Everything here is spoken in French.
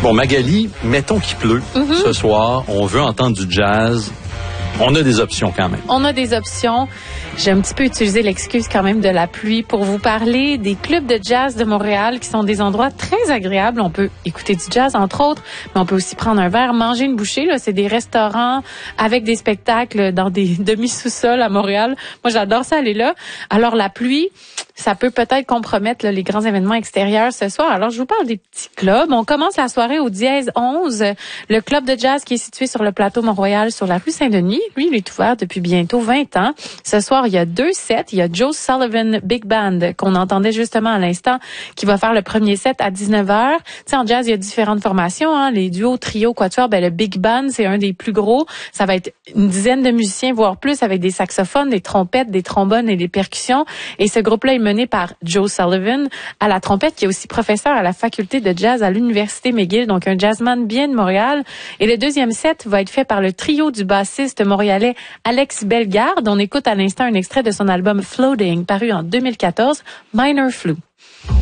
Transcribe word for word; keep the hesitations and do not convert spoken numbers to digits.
Bon, Magali, mettons qu'il pleut mm-hmm. ce soir, on veut entendre du jazz. On a des options quand même. On a des options. J'ai un petit peu utilisé l'excuse quand même de la pluie pour vous parler des clubs de jazz de Montréal qui sont des endroits très agréables. On peut écouter du jazz, entre autres, mais on peut aussi prendre un verre, manger une bouchée. Là, c'est des restaurants avec des spectacles dans des demi-sous-sols à Montréal. Moi, j'adore ça aller là. Alors, la pluie, ça peut peut-être compromettre là, les grands événements extérieurs ce soir. Alors, je vous parle des petits clubs. On commence la soirée au Dièse onze, le club de jazz qui est situé sur le plateau Mont-Royal sur la rue Saint-Denis. Lui, il est ouvert depuis bientôt vingt ans. Ce soir, il y a deux sets. Il y a Joe Sullivan Big Band, qu'on entendait justement à l'instant, qui va faire le premier set à dix-neuf heures. Tu sais, en jazz, il y a différentes formations, hein. Les duos, trios, quatuors. Ben, le Big Band, c'est un des plus gros. Ça va être une dizaine de musiciens, voire plus, avec des saxophones, des trompettes, des trombones et des percussions. Et ce groupe-là est mené par Joe Sullivan à la trompette, qui est aussi professeur à la faculté de jazz à l'Université McGill, donc un jazzman bien de Montréal. Et le deuxième set va être fait par le trio du bassiste montréalais Alex Bellegarde. On écoute à l'instant un extrait de son album Floating, paru en deux mille quatorze, Minor Flute.